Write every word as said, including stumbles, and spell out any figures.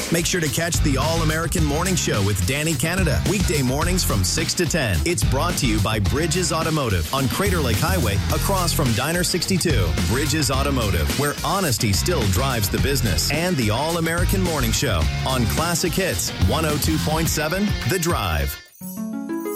Make sure to catch the All-American Morning Show with Danny Canada, weekday mornings from six to ten. It's brought to you by Bridges Automotive on Crater Lake Highway across from Diner sixty-two. Bridges Automotive, where honesty still drives the business. And the All-American Morning Show on Classic Hits one oh two point seven The Drive.